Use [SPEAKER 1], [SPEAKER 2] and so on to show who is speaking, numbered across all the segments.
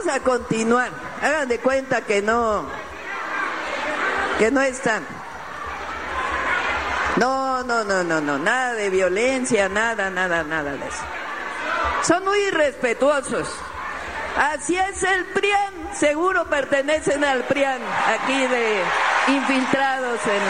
[SPEAKER 1] a continuar. Hagan de cuenta que no están. No, nada de violencia, nada de eso. Son muy irrespetuosos. Así es el PRIAN, seguro pertenecen al PRIAN, aquí de infiltrados en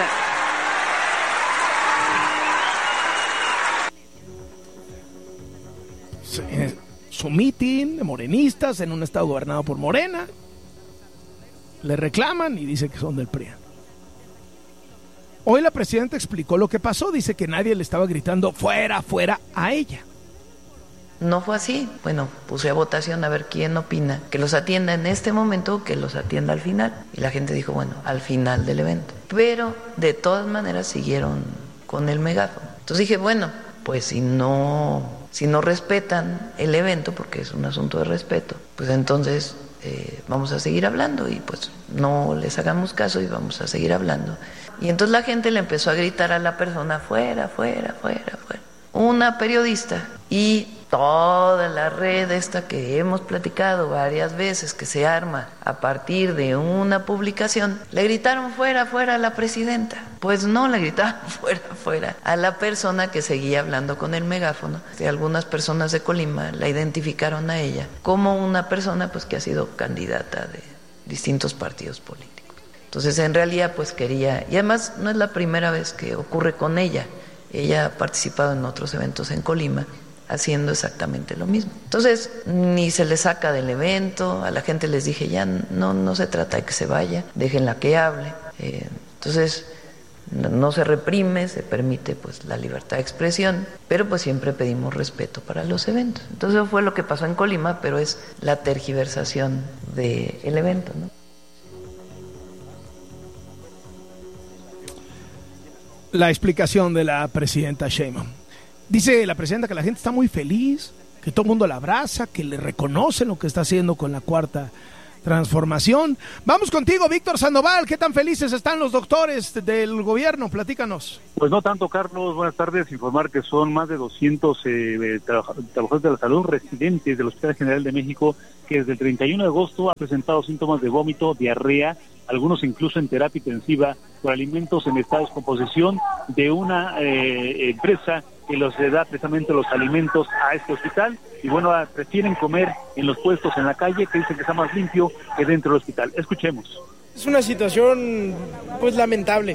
[SPEAKER 1] la...
[SPEAKER 2] Su mitin de morenistas en un estado gobernado por Morena, le reclaman y dice que son del PRIAN. Hoy la presidenta explicó lo que pasó, dice que nadie le estaba gritando fuera, fuera a ella.
[SPEAKER 3] No fue así. Bueno, puse a votación a ver quién opina que los atienda en este momento o que los atienda al final. Y la gente dijo, bueno, al final del evento. Pero de todas maneras siguieron con el megáfono. Entonces dije, bueno, pues si no respetan el evento, porque es un asunto de respeto, pues entonces vamos a seguir hablando y pues no les hagamos caso y vamos a seguir hablando. Y entonces la gente le empezó a gritar a la persona, fuera, fuera, fuera, fuera. Una periodista y toda la red esta que hemos platicado varias veces, que se arma a partir de una publicación, le gritaron fuera, fuera a la presidenta. Pues no, le gritaron fuera, fuera a la persona que seguía hablando con el megáfono. Algunas personas de Colima la identificaron a ella como una persona pues que ha sido candidata de distintos partidos políticos. Entonces en realidad pues quería, y además no es la primera vez que ocurre con ella. Ella ha participado en otros eventos en Colima haciendo exactamente lo mismo. Entonces, ni se le saca del evento, a la gente les dije, ya no se trata de que se vaya, déjenla que hable. Entonces, no se reprime, se permite pues la libertad de expresión, pero pues siempre pedimos respeto para los eventos. Entonces, eso fue lo que pasó en Colima, pero es la tergiversación del evento, ¿no?
[SPEAKER 2] La explicación de la presidenta Sheinbaum. Dice la presidenta que la gente está muy feliz, que todo el mundo la abraza, que le reconoce lo que está haciendo con la cuarta transformación. Vamos contigo, Víctor Sandoval. ¿Qué tan felices están los doctores del gobierno? Platícanos.
[SPEAKER 4] Pues no tanto, Carlos. Buenas tardes. Informar que son más de 200 trabajadores de la salud residentes del Hospital General de México que desde el 31 de agosto han presentado síntomas de vómito, diarrea, algunos incluso en terapia intensiva por alimentos en estado de descomposición de una empresa que los da precisamente los alimentos a este hospital, y bueno, prefieren comer en los puestos en la calle, que dicen que está más limpio que dentro del hospital. Escuchemos.
[SPEAKER 5] Es una situación pues lamentable.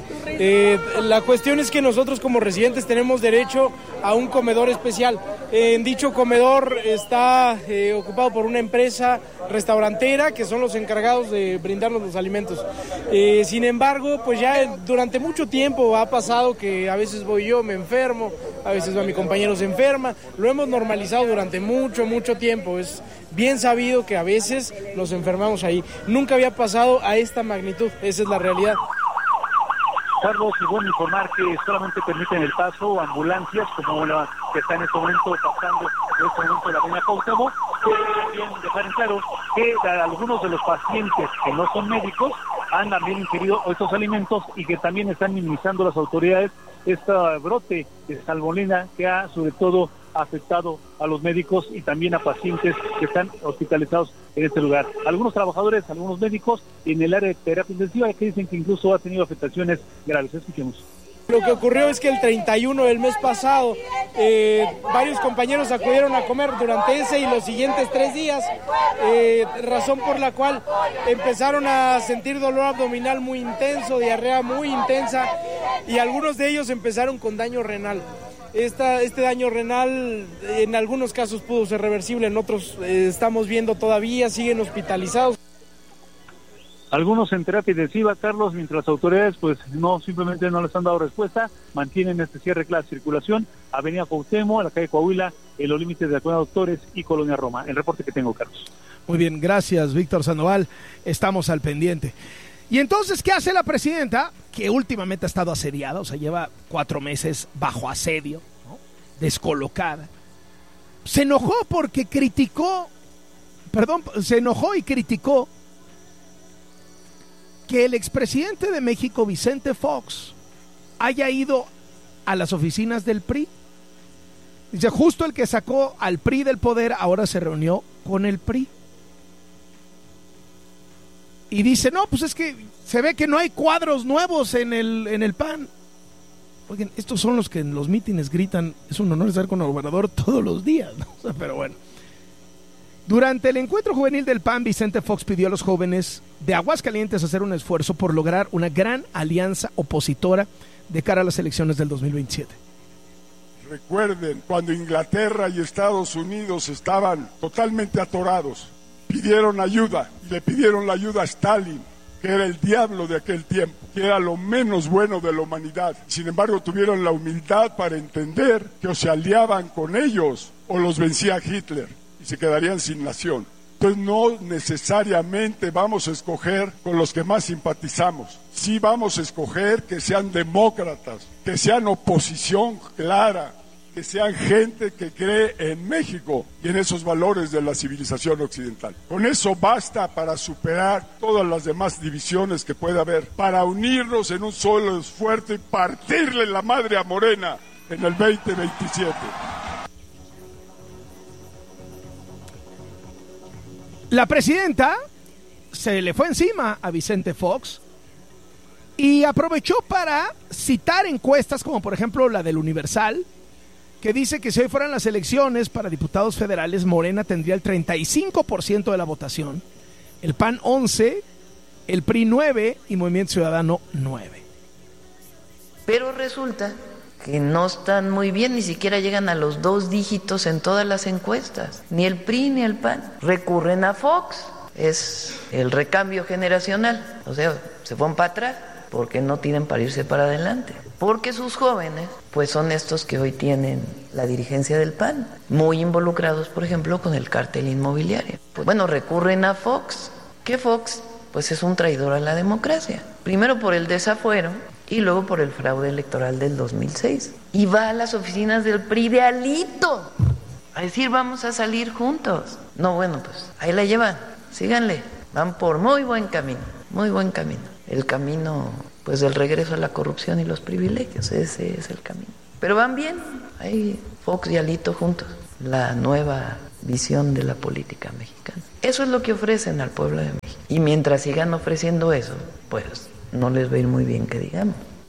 [SPEAKER 5] La cuestión es que nosotros como residentes tenemos derecho a un comedor especial. En dicho comedor está ocupado por una empresa restaurantera que son los encargados de brindarnos los alimentos. Sin embargo, pues ya durante mucho tiempo ha pasado que a veces voy yo, me enfermo, a veces va mi compañero, se enferma. Lo hemos normalizado durante mucho tiempo. Es bien sabido que a veces nos enfermamos ahí. Nunca había pasado a esta magnitud, esa es la realidad.
[SPEAKER 4] Carlos, y bueno, informar que solamente permiten el paso ambulancias, como la que está en este momento pasando la avenida Cuauhtémoc, que quieren dejar en claro que algunos de los pacientes que no son médicos han también ingerido estos alimentos y que también están minimizando las autoridades este brote de salmonela que ha sobre todo afectado a los médicos y también a pacientes que están hospitalizados en este lugar. Algunos trabajadores, algunos médicos en el área de terapia intensiva que dicen que incluso ha tenido afectaciones graves. Escuchemos.
[SPEAKER 5] Lo que ocurrió es que el 31 del mes pasado varios compañeros acudieron a comer durante ese y los siguientes 3 días, razón por la cual empezaron a sentir dolor abdominal muy intenso, diarrea muy intensa, y algunos de ellos empezaron con daño renal. Este daño renal en algunos casos pudo ser reversible, en otros estamos viendo todavía, siguen hospitalizados.
[SPEAKER 4] Algunos en terapia intensiva, Carlos, mientras las autoridades pues simplemente no les han dado respuesta, mantienen este cierre de la circulación, Avenida Cuauhtémoc, a la calle Coahuila, en los límites de la Colonia Doctores y Colonia Roma. El reporte que tengo, Carlos.
[SPEAKER 2] Muy bien, gracias, Víctor Sandoval, estamos al pendiente. Y entonces, ¿qué hace la presidenta? Que últimamente ha estado asediada, o sea, lleva 4 meses bajo asedio, ¿no? Descolocada. Se enojó y criticó que el expresidente de México, Vicente Fox, haya ido a las oficinas del PRI. Dice, justo el que sacó al PRI del poder ahora se reunió con el PRI. y dice, no, pues es que se ve que no hay cuadros nuevos en el PAN. Oigan, estos son los que en los mítines gritan, es un honor estar con el gobernador todos los días, ¿no? O sea, pero bueno. Durante el encuentro juvenil del PAN, Vicente Fox pidió a los jóvenes de Aguascalientes hacer un esfuerzo por lograr una gran alianza opositora de cara a las elecciones del 2027.
[SPEAKER 6] Recuerden, cuando Inglaterra y Estados Unidos estaban totalmente atorados, pidieron ayuda, y le pidieron la ayuda a Stalin, que era el diablo de aquel tiempo, que era lo menos bueno de la humanidad. Sin embargo, tuvieron la humildad para entender que o se aliaban con ellos o los vencía Hitler y se quedarían sin nación. Entonces no necesariamente vamos a escoger con los que más simpatizamos. Sí vamos a escoger que sean demócratas, que sean oposición clara, que sean gente que cree en México y en esos valores de la civilización occidental. Con eso basta para superar todas las demás divisiones que pueda haber, para unirnos en un solo esfuerzo y partirle la madre a Morena en el 2027.
[SPEAKER 2] La presidenta se le fue encima a Vicente Fox y aprovechó para citar encuestas como por ejemplo la del Universal, que dice que si hoy fueran las elecciones para diputados federales, Morena tendría el 35% de la votación, el PAN 11%, el PRI 9% y Movimiento Ciudadano 9%.
[SPEAKER 3] Pero resulta que no están muy bien, ni siquiera llegan a los 2 dígitos en todas las encuestas, ni el PRI ni el PAN. Recurren a Fox, es el recambio generacional, o sea, se fueron para atrás porque no tienen para irse para adelante. Porque sus jóvenes, pues son estos que hoy tienen la dirigencia del PAN, muy involucrados, por ejemplo, con el cártel inmobiliario. Pues bueno, recurren a Fox, que Fox, pues es un traidor a la democracia. Primero por el desafuero y luego por el fraude electoral del 2006. Y va a las oficinas del PRI de Alito a decir, vamos a salir juntos. No, bueno, pues ahí la llevan, síganle, van por muy buen camino, muy buen camino. El camino, pues, del regreso a la corrupción y los privilegios, ese es el camino. Pero van bien, ahí Fox y Alito juntos, la nueva visión de la política mexicana. Eso es lo que ofrecen al pueblo de México. Y mientras sigan ofreciendo eso, pues no les va a ir muy bien, que digamos.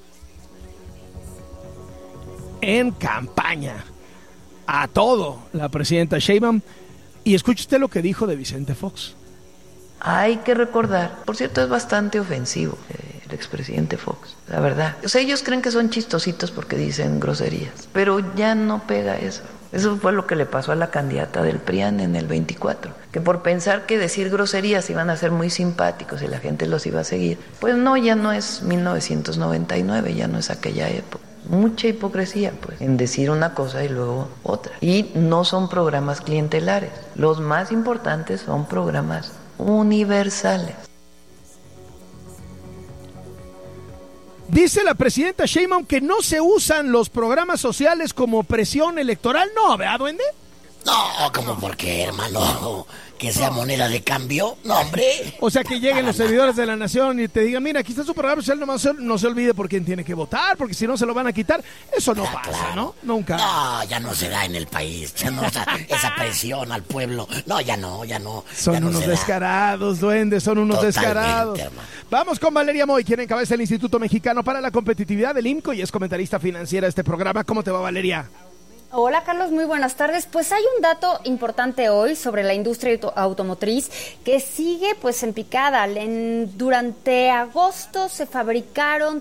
[SPEAKER 2] En campaña, a todo, la presidenta Sheinbaum. Y escuche usted lo que dijo de Vicente Fox.
[SPEAKER 3] Hay que recordar, por cierto, es bastante ofensivo el expresidente Fox, la verdad. O sea, ellos creen que son chistositos porque dicen groserías, pero ya no pega eso. Eso fue lo que le pasó a la candidata del PRIAN en el 24, que por pensar que decir groserías iban a ser muy simpáticos y la gente los iba a seguir, pues no, ya no es 1999, ya no es aquella época. Mucha hipocresía, pues, en decir una cosa y luego otra. Y no son programas clientelares. Los más importantes son programas universales.
[SPEAKER 2] Dice la presidenta Sheinbaum que no se usan los programas sociales como presión electoral. No, ¿verdad, duende?
[SPEAKER 7] No, ¿cómo por qué, hermano? Que sea moneda de cambio, no, hombre.
[SPEAKER 2] O sea, que lleguen los servidores de la nación y te digan, mira, aquí está su programa social, no se olvide por quién tiene que votar, porque si no se lo van a quitar. Eso no pasa, claro. ¿No? Nunca.
[SPEAKER 7] No, ya no se da en el país, ya no esa presión al pueblo. No, ya no.
[SPEAKER 2] Son
[SPEAKER 7] ya no
[SPEAKER 2] unos descarados, duendes, son unos descarados. Hermano. Vamos con Valeria Moy, quien encabeza el Instituto Mexicano para la Competitividad del IMCO y es comentarista financiera de este programa. ¿Cómo te va, Valeria?
[SPEAKER 8] Hola Carlos, muy buenas tardes. Pues hay un dato importante hoy sobre la industria automotriz que sigue pues en picada. Durante agosto se fabricaron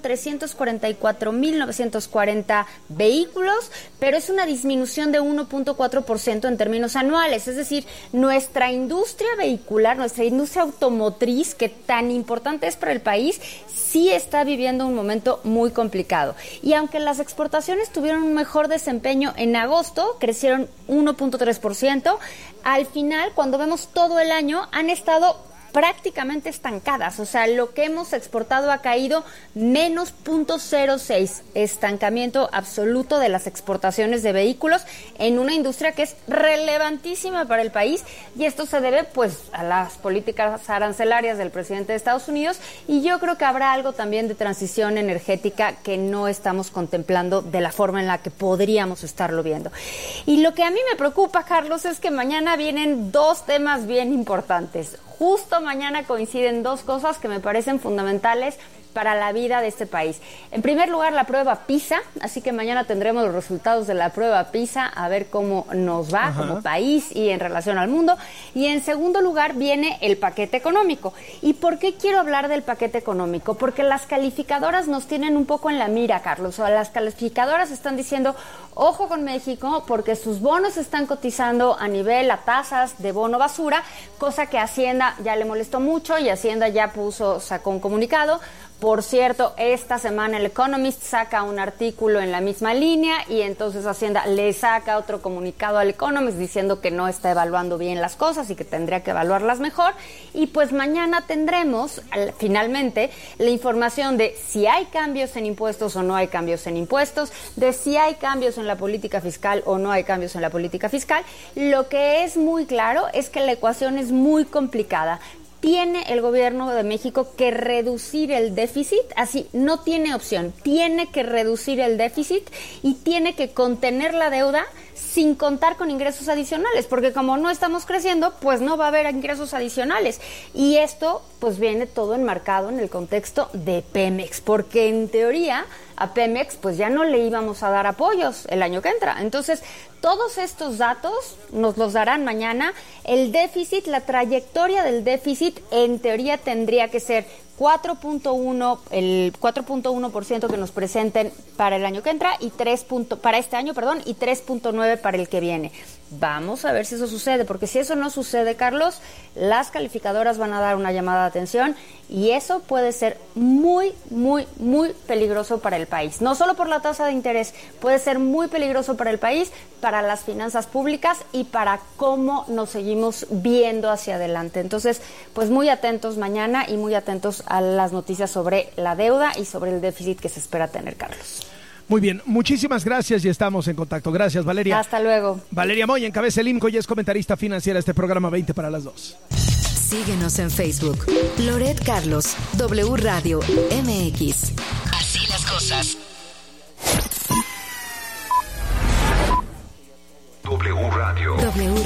[SPEAKER 8] 344.940 vehículos, pero es una disminución de 1.4% en términos anuales. Es decir, nuestra industria vehicular, nuestra industria automotriz, que tan importante es para el país, sí está viviendo un momento muy complicado. Y aunque las exportaciones tuvieron un mejor desempeño en agosto, crecieron 1.3%, al final, cuando vemos todo el año, han estado prácticamente estancadas, o sea, lo que hemos exportado ha caído menos 0.06, estancamiento absoluto de las exportaciones de vehículos en una industria que es relevantísima para el país, y esto se debe pues a las políticas arancelarias del presidente de Estados Unidos, y yo creo que habrá algo también de transición energética que no estamos contemplando de la forma en la que podríamos estarlo viendo. Y lo que a mí me preocupa, Carlos, es que mañana vienen 2 temas bien importantes. justo mañana coinciden dos cosas que me parecen fundamentales para la vida de este país. En primer lugar, la prueba PISA, así que mañana tendremos los resultados de la prueba PISA, a ver cómo nos va como país y en relación al mundo. Y en segundo lugar viene el paquete económico. ¿Y por qué quiero hablar del paquete económico? Porque las calificadoras nos tienen un poco en la mira, Carlos. O sea, las calificadoras están diciendo, ojo con México, porque sus bonos están cotizando a nivel a tasas de bono basura, cosa que Hacienda ya le molestó mucho y Hacienda ya sacó un comunicado. Por cierto, esta semana el Economist saca un artículo en la misma línea y entonces Hacienda le saca otro comunicado al Economist diciendo que no está evaluando bien las cosas y que tendría que evaluarlas mejor. Y pues mañana tendremos finalmente la información de si hay cambios en impuestos o no hay cambios en impuestos, de si hay cambios en la política fiscal o no hay cambios en la política fiscal. Lo que es muy claro es que la ecuación es muy complicada. Tiene el gobierno de México que reducir el déficit, así no tiene opción, tiene que reducir el déficit y tiene que contener la deuda sin contar con ingresos adicionales, porque como no estamos creciendo, pues no va a haber ingresos adicionales. Y esto pues viene todo enmarcado en el contexto de Pemex, porque en teoría a Pemex pues ya no le íbamos a dar apoyos el año que entra. Entonces, todos estos datos nos los darán mañana. El déficit, la trayectoria del déficit en teoría tendría que ser 4.1, el 4.1% que nos presenten para el año que entra y para este año, y 3.9 para el que viene. Vamos a ver si eso sucede, porque si eso no sucede, Carlos, las calificadoras van a dar una llamada de atención y eso puede ser muy, muy, muy peligroso para el país. No solo por la tasa de interés, puede ser muy peligroso para el país, para las finanzas públicas y para cómo nos seguimos viendo hacia adelante. Entonces, pues muy atentos mañana y muy atentos a las noticias sobre la deuda y sobre el déficit que se espera tener, Carlos.
[SPEAKER 2] Muy bien, muchísimas gracias y estamos en contacto. Gracias, Valeria.
[SPEAKER 8] Hasta luego.
[SPEAKER 2] Valeria Moya encabeza el IMCO y es comentarista financiera de este programa 20 para las 2.
[SPEAKER 9] Síguenos en Facebook. Loret Carlos, W Radio MX. Así las cosas.
[SPEAKER 10] W Radio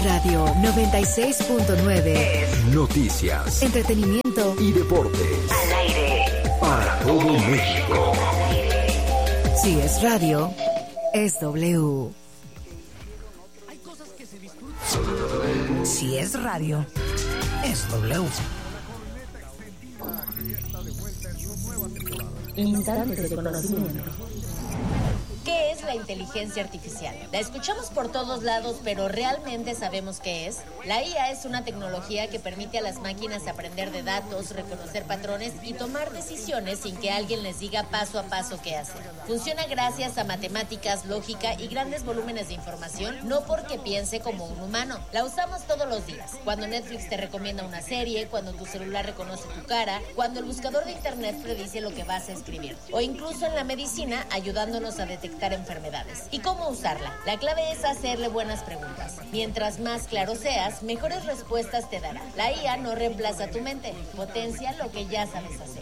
[SPEAKER 9] 96.9.
[SPEAKER 10] Noticias,
[SPEAKER 9] entretenimiento
[SPEAKER 10] y deportes.
[SPEAKER 9] Al aire.
[SPEAKER 10] Para todo México.
[SPEAKER 9] Si es radio, es W. Si es radio, es W.
[SPEAKER 11] Instantes de conocimiento. ¿Qué es la inteligencia artificial? La escuchamos por todos lados, pero ¿realmente sabemos qué es? La IA es una tecnología que permite a las máquinas aprender de datos, reconocer patrones y tomar decisiones sin que alguien les diga paso a paso qué hacer. Funciona gracias a matemáticas, lógica y grandes volúmenes de información, no porque piense como un humano. La usamos todos los días. Cuando Netflix te recomienda una serie, cuando tu celular reconoce tu cara, cuando el buscador de internet predice lo que vas a escribir, o incluso en la medicina ayudándonos a detectar enfermedades. ¿Y cómo usarla? La clave es hacerle buenas preguntas. Mientras más claro seas, mejores respuestas te dará. La IA no reemplaza tu mente, potencia lo que ya sabes hacer.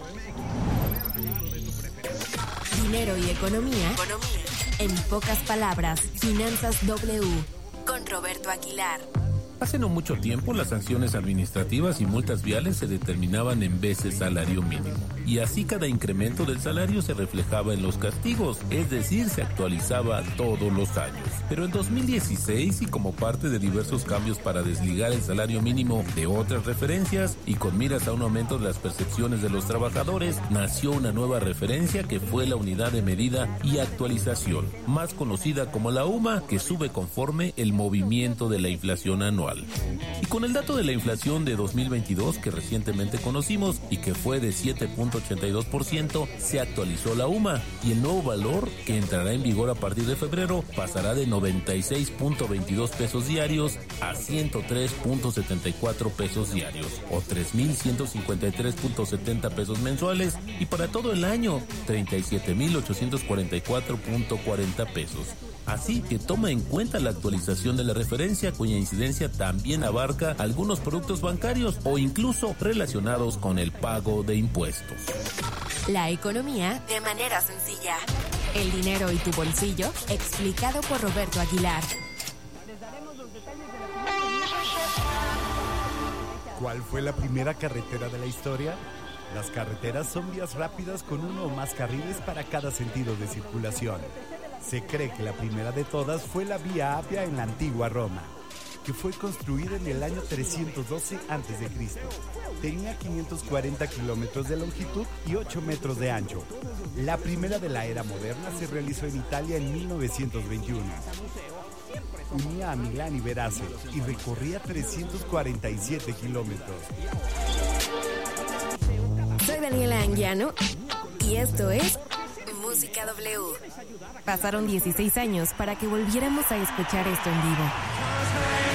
[SPEAKER 9] Dinero y economía. En pocas palabras, Finanzas W. Con Roberto Aguilar.
[SPEAKER 12] Hace no mucho tiempo, las sanciones administrativas y multas viales se determinaban en veces salario mínimo. Y así cada incremento del salario se reflejaba en los castigos, es decir, se actualizaba todos los años. Pero en 2016, y como parte de diversos cambios para desligar el salario mínimo de otras referencias y con miras a un aumento de las percepciones de los trabajadores, nació una nueva referencia que fue la unidad de medida y actualización, más conocida como la UMA, que sube conforme el movimiento de la inflación anual. Y con el dato de la inflación de 2022 que recientemente conocimos y que fue de 7.82%, se actualizó la UMA y el nuevo valor, que entrará en vigor a partir de febrero, pasará de 96.22 pesos diarios a 103.74 pesos diarios o 3.153.70 pesos mensuales, y para todo el año 37.844.40 pesos. Así que toma en cuenta la actualización de la referencia, cuya incidencia también abarca algunos productos bancarios o incluso relacionados con el pago de impuestos.
[SPEAKER 9] La economía de manera sencilla. El dinero y tu bolsillo, explicado por Roberto Aguilar.
[SPEAKER 13] ¿Cuál fue la primera carretera de la historia? Las carreteras son vías rápidas con uno o más carriles para cada sentido de circulación. Se cree que la primera de todas fue la Vía Apia en la antigua Roma, que fue construida en el año 312 a.C. Tenía 540 kilómetros de longitud y 8 metros de ancho. La primera de la era moderna se realizó en Italia en 1921. Unía a Milán y Verace y recorría 347 kilómetros.
[SPEAKER 9] Soy Daniela Anguiano y esto es Música W. Pasaron 16 años para que volviéramos a escuchar esto en vivo.